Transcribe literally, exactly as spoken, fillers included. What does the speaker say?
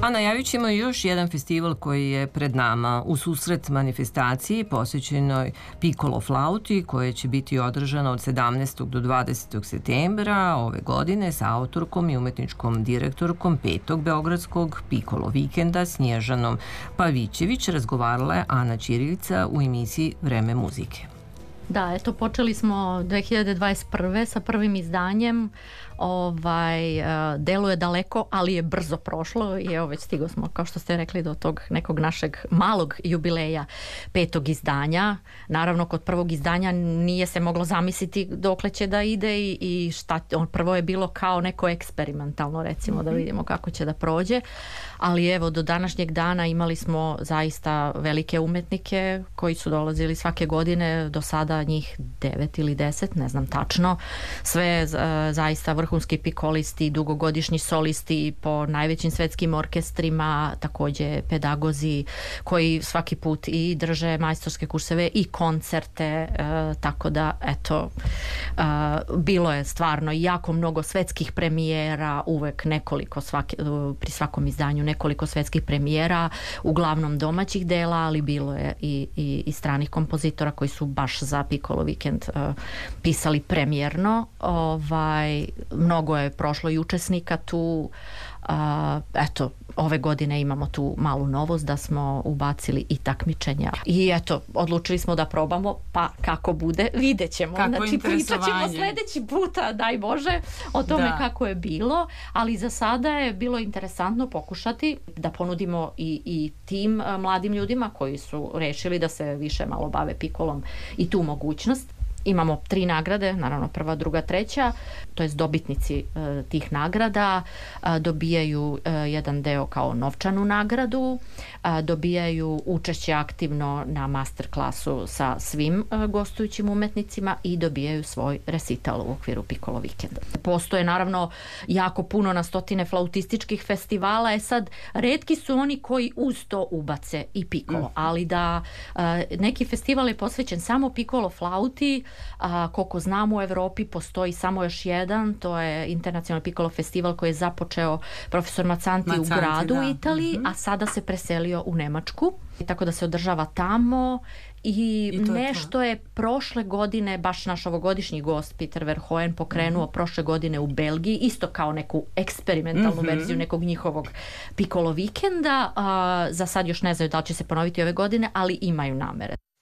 A najavit ćemo još jedan festival koji je pred nama u susret manifestaciji posvećenoj Piccolo flauti koja će biti održana od sedamnaestog do dvadesetog septembra ove godine sa autorkom i umetničkom direktorkom petog beogradskog Piccolo vikenda Snježanom Pavićević. Razgovarala je Ana Ćirilica u emisiji Vreme muzike. Da, eto, počeli smo dve hiljade dvadeset prve sa prvim izdanjem. Ovaj, deluje daleko, ali je brzo prošlo i evo već stigo smo, kao što ste rekli, do tog nekog našeg malog jubileja petog izdanja. Naravno, kod prvog izdanja nije se moglo zamisliti dokle će da ide i, i šta, on prvo je bilo kao neko eksperimentalno, recimo, da vidimo kako će da prođe, ali evo, do današnjeg dana imali smo zaista velike umetnike koji su dolazili svake godine, do sada njih devet ili deset, ne znam tačno, sve zaista vrhunski pikolisti, dugogodišnji solisti po najvećim svetskim orkestrima, takođe pedagozi koji svaki put i drže majstorske kurseve i koncerte, e, tako da eto, e, bilo je stvarno jako mnogo svetskih premijera, uvek nekoliko svake, pri svakom izdanju nekoliko svetskih premijera, uglavnom domaćih dela, ali bilo je i, i, i stranih kompozitora koji su baš za Piccolo vikend e, pisali premijerno. Ovaj, mnogo je prošlo i učesnika tu. A, eto, ove godine imamo tu malu novost da smo ubacili i takmičenja. I eto, odlučili smo da probamo, pa kako bude, vidjet ćemo. Kako znači, pričat ćemo sledeći puta, daj Bože, o tome da. Kako je bilo, ali za sada je bilo interesantno pokušati da ponudimo i, i tim mladim ljudima koji su rešili da se više malo bave pikolom i tu mogućnost. Imamo tri nagrade, naravno prva, druga, treća, to jest dobitnici e, tih nagrada e, dobijaju e, jedan deo kao novčanu nagradu, e, dobijaju učešće aktivno na master klasu sa svim e, gostujućim umetnicima i dobijaju svoj recital u okviru Piccolo vikenda. Postoje naravno jako puno na stotine flautističkih festivala, e sad retki su oni koji uz to ubace i Piccolo, ali da e, neki festival je posvećen samo Piccolo flauti. A, koliko znam, u Evropi postoji samo još jedan, to je Internacionalni Piccolo festival koji je započeo profesor Macanti, Macanti u gradu da. u Italiji, uh-huh. a sada se preselio u Nemačku, tako da se održava tamo. I, I nešto je, je prošle godine, baš naš ovogodišnji gost Peter Verhoeven pokrenuo mm-hmm. prošle godine u Belgiji, isto kao neku eksperimentalnu mm-hmm. verziju nekog njihovog Piccolo vikenda. A, za sad još ne znaju da li će se ponoviti ove godine, ali imaju namere.